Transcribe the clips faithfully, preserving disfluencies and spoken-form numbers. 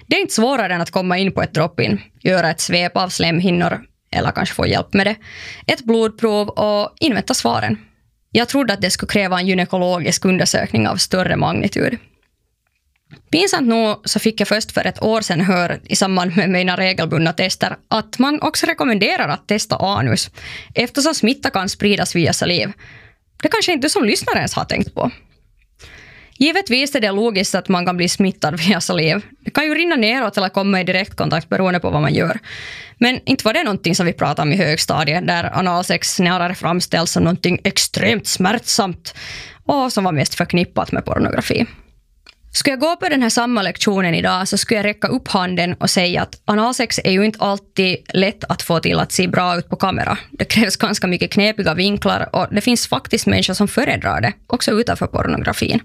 Det är inte svårare än att komma in på ett drop-in, göra ett svep av slemhinnor eller kanske få hjälp med det, ett blodprov och invänta svaren. Jag trodde att det skulle kräva en gynekologisk undersökning av större magnitud. Pinsamt nog så fick jag först för ett år sedan höra i samband med mina regelbundna tester att man också rekommenderar att testa anus eftersom smitta kan spridas via saliv. Det kanske inte som lyssnare ens har tänkt på. Givetvis är det logiskt att man kan bli smittad via saliv. Det kan ju rinna neråt eller komma i direktkontakt beroende på vad man gör. Men inte var det någonting som vi pratade om i högstadiet där analsex snarare framställs som någonting extremt smärtsamt och som var mest förknippat med pornografi. Skulle jag gå på den här samma lektionen idag så skulle jag räcka upp handen och säga att analsex är ju inte alltid lätt att få till att se bra ut på kamera. Det krävs ganska mycket knepiga vinklar och det finns faktiskt människor som föredrar det, också utanför pornografin.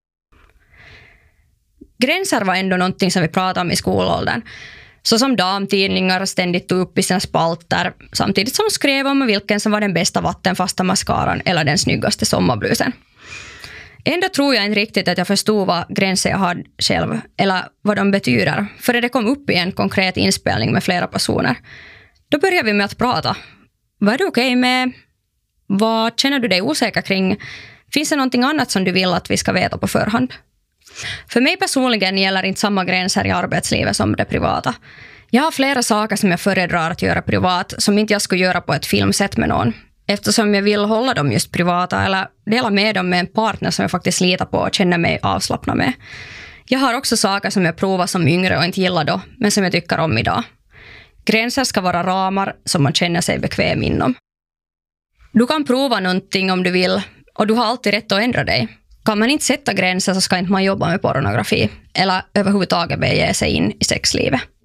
Gränser var ändå någonting som vi pratade om i skolåldern. Så som damtidningar ständigt tog upp i sina spalter samtidigt som de skrev om vilken som var den bästa vattenfasta mascaran eller den snyggaste sommarblusen. Ändå tror jag inte riktigt att jag förstod vad gränser jag hade själv eller vad de betyder för det kom upp i en konkret inspelning med flera personer. Då började vi med att prata. Vad är du okej okay med? Vad känner du dig osäker kring? Finns det någonting annat som du vill att vi ska veta på förhand? För mig personligen gäller inte samma gränser i arbetslivet som det privata. Jag har flera saker som jag föredrar att göra privat som inte jag skulle göra på ett filmsätt med någon. Eftersom jag vill hålla dem just privata eller dela med dem med en partner som jag faktiskt litar på och känner mig avslappnad med. Jag har också saker som jag provar som yngre och inte gillar då, men som jag tycker om idag. Gränser ska vara ramar som man känner sig bekväm inom. Du kan prova någonting om du vill och du har alltid rätt att ändra dig. Kan man inte sätta gränser så ska inte man jobba med pornografi eller överhuvudtaget bege sig in i sexlivet.